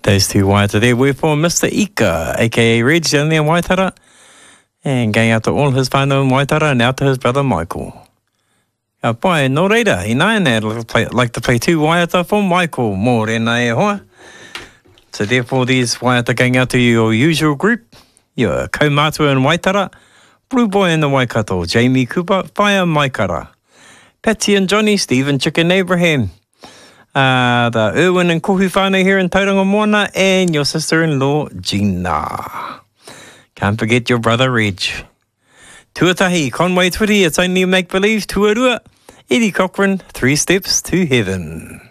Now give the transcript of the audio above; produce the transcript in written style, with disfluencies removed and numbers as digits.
Those two Waitara there were for Mr. Ika, a.k.a. Reg, down there in Waitara. And going out to all his whānau in Waitara and out to his brother Michael. Pai, no reira, I like to play two waiata for Michael, more than I hoa. So therefore these waiata going out to your usual group, your kaumātua in Waitara, Blue Boy in the Waikato, Jamie Cooper, Whaia Maikara, Patsy and Johnny, Stephen Chicken Abraham, the Erwin and Kohu whānau here in Tauranga Moana, and your sister-in-law, Gina. Can't forget your brother, Reg. Tuatahi, Conway Twitty, it's only make-believe, tuarua. Eddie Cochran, 3 Steps to Heaven.